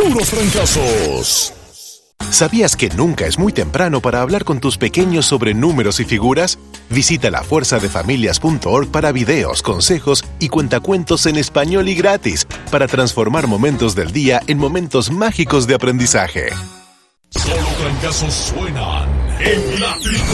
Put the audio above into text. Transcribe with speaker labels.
Speaker 1: puros trancazos.
Speaker 2: ¿Sabías que nunca es muy temprano para hablar con tus pequeños sobre números y figuras? Visita lafuerzadefamilias.org para videos, consejos y cuentacuentos en español y gratis para transformar momentos del día en momentos mágicos de aprendizaje.
Speaker 1: Solo trancazos suenan en la